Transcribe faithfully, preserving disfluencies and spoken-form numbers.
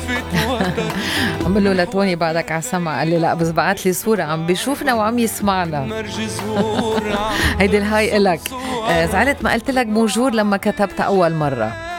عم بقول له لتوني بعدك على السمع، قال لي لا بس بعت لي صورة عم بيشوفنا وعم يسمعنا. هيدي الهاي إلك. آه، زعلت ما قلت لك بونجور لما كتبت أول مرة.